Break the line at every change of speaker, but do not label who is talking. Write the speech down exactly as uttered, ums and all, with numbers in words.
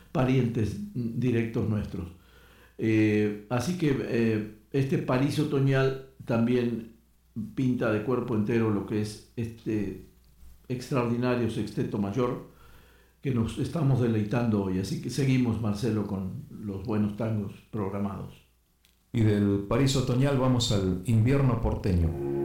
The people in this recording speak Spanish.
parientes directos nuestros. Eh, así que eh, este París otoñal también pinta de cuerpo entero lo que es este extraordinario sexteto mayor que nos estamos deleitando hoy. Así que seguimos, Marcelo, con los buenos tangos programados.
Y del París otoñal vamos al invierno porteño.